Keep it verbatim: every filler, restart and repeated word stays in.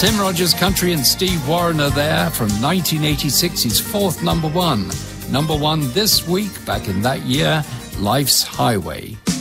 Tim Rogers Country and Steve Warren are there from nineteen eighty-six, his fourth number one. Number one this week, back in that year, Life's Highway.